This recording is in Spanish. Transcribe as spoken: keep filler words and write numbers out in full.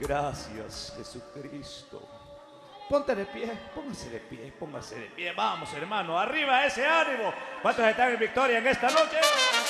Gracias, Jesucristo. Ponte de pie, póngase de pie, póngase de pie. Vamos, hermano, arriba ese ánimo. ¿Cuántos están en victoria en esta noche?